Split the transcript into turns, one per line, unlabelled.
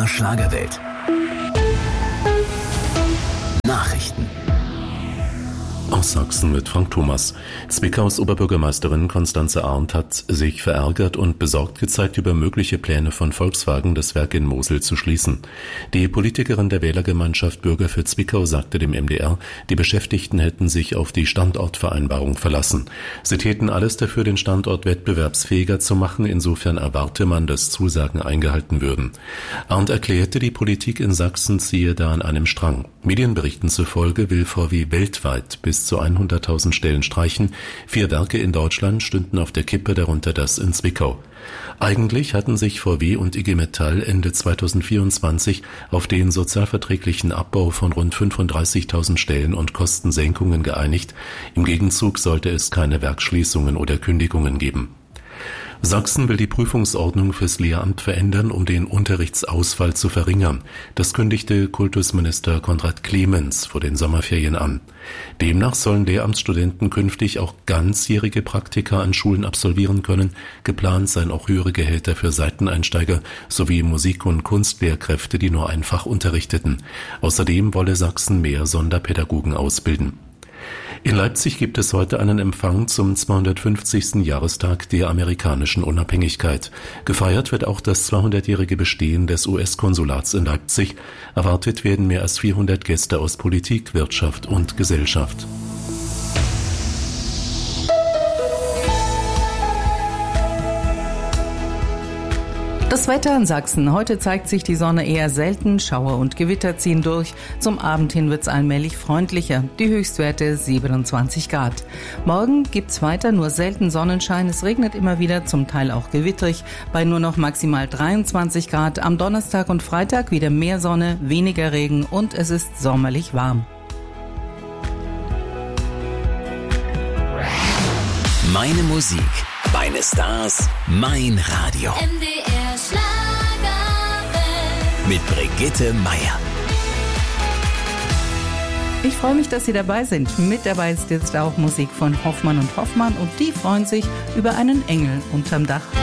MDR Schlagerwelt. Nachrichten.
Aus Sachsen mit Frank Thomas. Zwickaus Oberbürgermeisterin Constanze Arndt hat sich verärgert und besorgt gezeigt über mögliche Pläne von Volkswagen, das Werk in Mosel zu schließen. Die Politikerin der Wählergemeinschaft Bürger für Zwickau sagte dem MDR, die Beschäftigten hätten sich auf die Standortvereinbarung verlassen. Sie täten alles dafür, den Standort wettbewerbsfähiger zu machen, insofern erwarte man, dass Zusagen eingehalten würden. Arndt erklärte, die Politik in Sachsen ziehe da an einem Strang. Medienberichten zufolge will VW weltweit bis zu 100.000 Stellen streichen. 4 Werke in Deutschland stünden auf der Kippe, darunter das in Zwickau. Eigentlich hatten sich VW und IG Metall Ende 2024 auf den sozialverträglichen Abbau von rund 35.000 Stellen und Kostensenkungen geeinigt. Im Gegenzug sollte es keine Werksschließungen oder Kündigungen geben. Sachsen will die Prüfungsordnung fürs Lehramt verändern, um den Unterrichtsausfall zu verringern. Das kündigte Kultusminister Konrad Clemens vor den Sommerferien an. Demnach sollen Lehramtsstudenten künftig auch ganzjährige Praktika an Schulen absolvieren können. Geplant seien auch höhere Gehälter für Seiteneinsteiger sowie Musik- und Kunstlehrkräfte, die nur ein Fach unterrichteten. Außerdem wolle Sachsen mehr Sonderpädagogen ausbilden. In Leipzig gibt es heute einen Empfang zum 250. Jahrestag der amerikanischen Unabhängigkeit. Gefeiert wird auch das 200-jährige Bestehen des US-Konsulats in Leipzig. Erwartet werden mehr als 400 Gäste aus Politik, Wirtschaft und Gesellschaft.
Das Wetter in Sachsen. Heute zeigt sich die Sonne eher selten, Schauer und Gewitter ziehen durch. Zum Abend hin wird es allmählich freundlicher. Die Höchstwerte 27 Grad. Morgen gibt's weiter nur selten Sonnenschein. Es regnet immer wieder, zum Teil auch gewitterig, bei nur noch maximal 23 Grad. Am Donnerstag und Freitag wieder mehr Sonne, weniger Regen und es ist sommerlich warm.
Meine Musik, meine Stars, mein Radio.
MDR Schlagerwelt.
Mit Brigitte Meier.
Ich freue mich, dass Sie dabei sind. Mit dabei ist jetzt auch Musik von Hoffmann und Hoffmann und die freuen sich über einen Engel unterm Dach.